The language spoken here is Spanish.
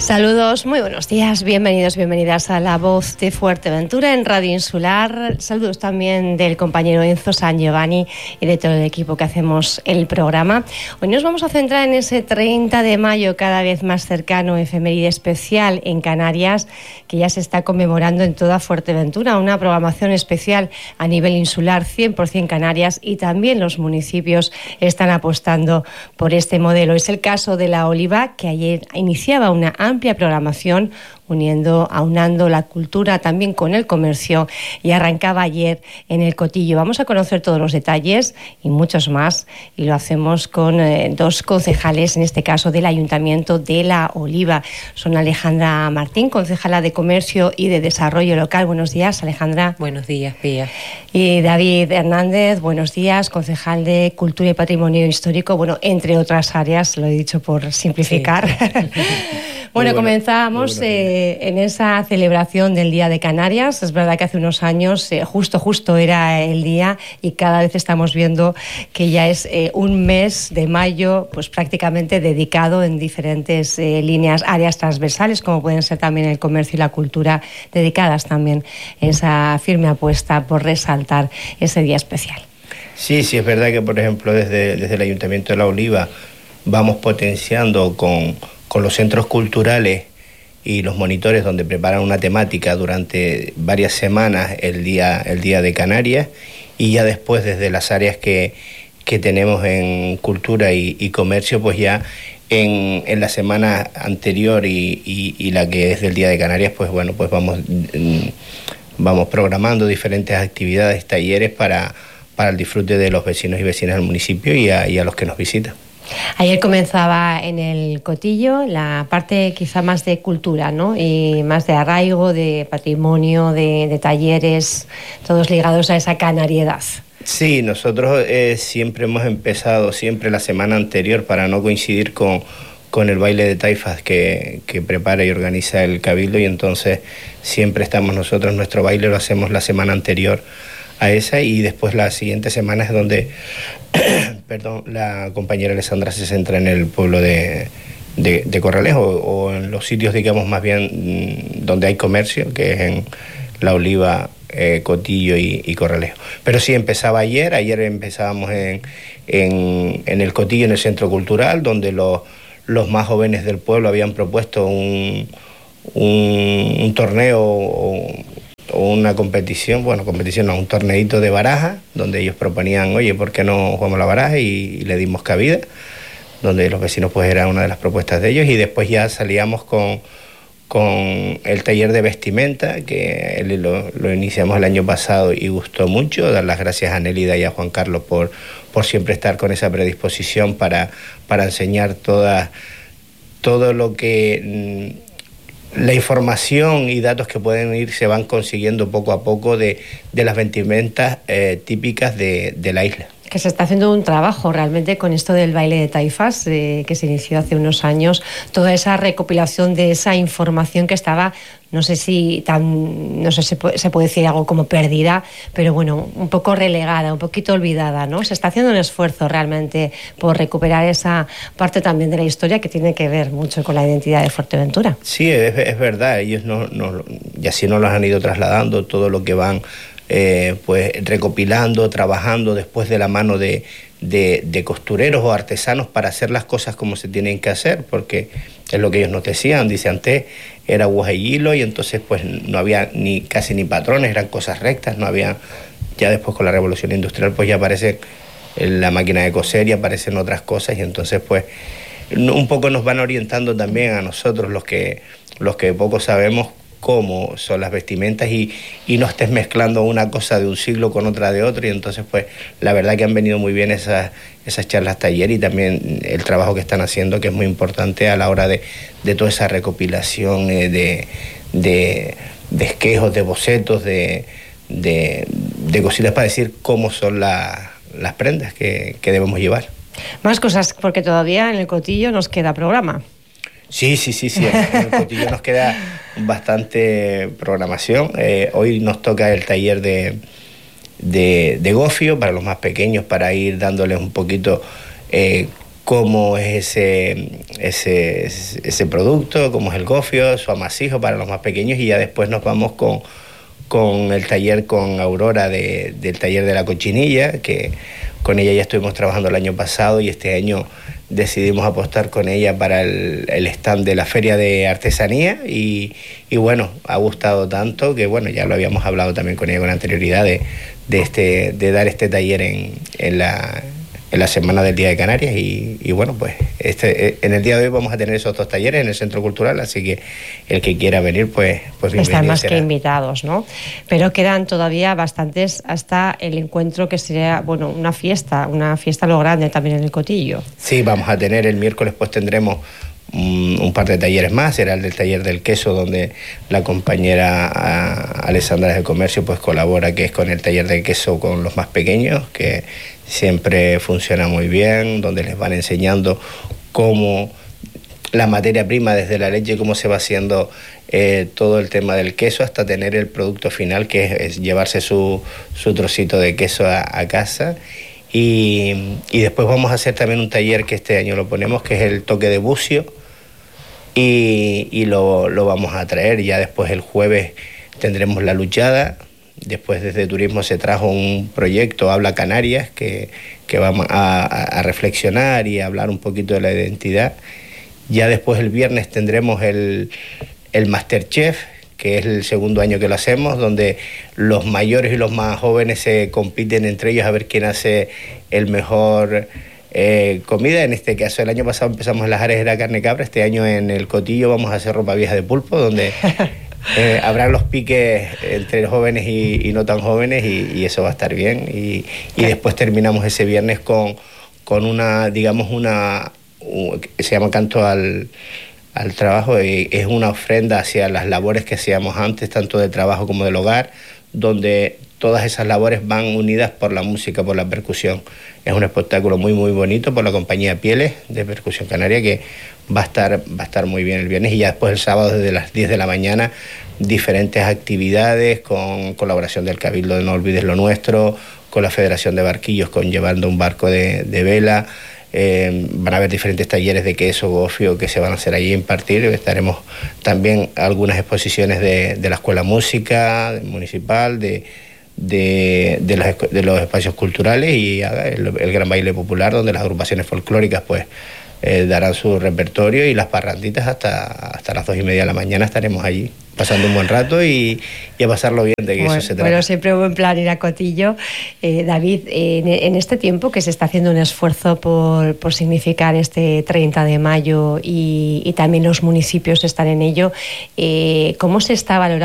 Saludos, muy buenos días, bienvenidos, bienvenidas a La Voz de Fuerteventura en Radio Insular. Saludos también del compañero Enzo San Giovanni y de todo el equipo que hacemos el programa. Hoy nos vamos a centrar en ese 30 de mayo, cada vez más cercano, efeméride especial en Canarias, que ya se está conmemorando en toda Fuerteventura. Una programación especial a nivel insular, 100% Canarias, y también los municipios están apostando por este modelo. Es el caso de La Oliva, que ayer iniciaba una amplia programación aunando la cultura también con el comercio, y arrancaba ayer en el Cotillo. Vamos a conocer todos los detalles y muchos más, y lo hacemos con dos concejales, en este caso del Ayuntamiento de La Oliva. Son Alejandra Martín, concejala de Comercio y de Desarrollo Local. Buenos días, Alejandra. Buenos días, Pía. Y David Hernández, buenos días, concejal de Cultura y Patrimonio Histórico, bueno, entre otras áreas, lo he dicho por simplificar. Sí. Bueno, comenzamos en esa celebración del Día de Canarias. Es verdad que hace unos años justo era el día, y cada vez estamos viendo que ya es un mes de mayo pues prácticamente dedicado en diferentes áreas transversales, como pueden ser también el comercio y la cultura, dedicadas también a esa firme apuesta por resaltar ese día especial. Sí, es verdad que, por ejemplo, desde el Ayuntamiento de La Oliva vamos potenciando con los centros culturales y los monitores, donde preparan una temática durante varias semanas el día de Canarias, y ya después desde las áreas que tenemos en cultura y comercio, pues ya en la semana anterior y la que es del Día de Canarias, pues bueno, pues vamos programando diferentes actividades, talleres para el disfrute de los vecinos y vecinas del municipio y a los que nos visitan. Ayer comenzaba en el Cotillo la parte quizá más de cultura, ¿no? Y más de arraigo, de patrimonio, de talleres, todos ligados a esa canariedad. Sí, nosotros siempre hemos empezado la semana anterior, para no coincidir con el baile de taifas que prepara y organiza el Cabildo, y entonces siempre estamos nosotros, nuestro baile lo hacemos la semana anterior a esa, y después la siguiente semana es donde la compañera Alessandra se centra en el pueblo de Corralejo, o en los sitios, digamos, más bien donde hay comercio, que es en La Oliva, Cotillo y Corralejo. Pero sí, empezaba ayer empezábamos en el Cotillo, en el Centro Cultural, donde los más jóvenes del pueblo habían propuesto un torneo o una competición, un torneito de baraja, donde ellos proponían, oye, ¿por qué no jugamos la baraja? Y le dimos cabida, donde los vecinos, pues era una de las propuestas de ellos, y después ya salíamos con el taller de vestimenta, que lo iniciamos el año pasado y gustó mucho. Dar las gracias a Nélida y a Juan Carlos por siempre estar con esa predisposición para enseñar todo lo que la información y datos que se van consiguiendo poco a poco de las vestimentas típicas de la isla. Que se está haciendo un trabajo realmente con esto del baile de taifas, que se inició hace unos años, toda esa recopilación de esa información que estaba, no sé si se puede decir algo como perdida, pero bueno, un poco relegada, un poquito olvidada, ¿no? Se está haciendo un esfuerzo realmente por recuperar esa parte también de la historia que tiene que ver mucho con la identidad de Fuerteventura. Sí, es verdad, ellos y así nos los han ido trasladando, todo lo que van pues recopilando, trabajando después de la mano de costureros o artesanos para hacer las cosas como se tienen que hacer, porque es lo que ellos nos decían. Dice, antes era aguja y hilo, y entonces pues no había casi ni patrones, eran cosas rectas, no había. Ya después, con la revolución industrial, pues ya aparece la máquina de coser y aparecen otras cosas, y entonces pues un poco nos van orientando también a nosotros, los que poco sabemos, cómo son las vestimentas, y no estés mezclando una cosa de un siglo con otra de otro. Y entonces pues la verdad que han venido muy bien esas charlas taller, y también el trabajo que están haciendo, que es muy importante a la hora de toda esa recopilación de esquejos, de bocetos, de cositas para decir cómo son las prendas que debemos llevar. Más cosas, porque todavía en el Cotillo nos queda programa. Sí. En el Cotillo nos queda bastante programación. Hoy nos toca el taller de gofio para los más pequeños, para ir dándoles un poquito cómo es ese producto, cómo es el gofio, su amasijo para los más pequeños, y ya después nos vamos con el taller con Aurora del taller de la cochinilla, que con ella ya estuvimos trabajando el año pasado y este año decidimos apostar con ella para el stand de la Feria de Artesanía y bueno, ha gustado tanto que bueno, ya lo habíamos hablado también con ella con anterioridad de dar este taller en la semana del Día de Canarias y bueno, pues en el día de hoy vamos a tener esos 2 talleres en el Centro Cultural, así que el que quiera venir, pues bienvenido están más será. Que invitados, ¿no? Pero quedan todavía bastantes hasta el encuentro que sería, bueno, una fiesta a lo grande también en el Cotillo. Sí, vamos a tener el miércoles, pues tendremos un par de talleres más. Será el del taller del queso, donde la compañera Alessandra del Comercio pues colabora, que es con el taller de queso con los más pequeños, que siempre funciona muy bien, donde les van enseñando cómo la materia prima desde la leche, cómo se va haciendo todo el tema del queso hasta tener el producto final, que es llevarse su trocito de queso a casa. Y después vamos a hacer también un taller que este año lo ponemos, que es el toque de bucio, y lo vamos a traer. Ya después el jueves tendremos la luchada. Después desde Turismo se trajo un proyecto, Habla Canarias, que vamos a reflexionar y a hablar un poquito de la identidad. Ya después el viernes tendremos el Masterchef, que es el segundo año que lo hacemos, donde los mayores y los más jóvenes se compiten entre ellos a ver quién hace el mejor comida. En este caso, el año pasado empezamos en Las Ares de la carne cabra, este año en el Cotillo vamos a hacer ropa vieja de pulpo, donde habrá los piques entre jóvenes y no tan jóvenes, y eso va a estar bien. Y después terminamos ese viernes con una, digamos, que se llama Canto al Trabajo, es una ofrenda hacia las labores que hacíamos antes, tanto del trabajo como del hogar, donde todas esas labores van unidas por la música, por la percusión. Es un espectáculo muy muy bonito por la compañía Pieles de Percusión Canaria, que va a estar muy bien el viernes, y ya después el sábado desde las 10 de la mañana diferentes actividades con colaboración del Cabildo de No Olvides Lo Nuestro, con la Federación de Barquillos, con llevando un barco de vela. Van a haber diferentes talleres de queso, gofio, que se van a hacer allí, impartir. Estaremos también algunas exposiciones de la Escuela Música Municipal, de los espacios culturales, y el gran baile popular, donde las agrupaciones folclóricas pues darán su repertorio, y las parranditas hasta las 2:30 de la mañana estaremos allí pasando un buen rato y a pasarlo bien, de que bueno, eso se trata. Bueno, siempre buen plan ir a Cotillo. David, en este tiempo que se está haciendo un esfuerzo por significar este 30 de mayo y también los municipios están en ello, ¿cómo se está valorando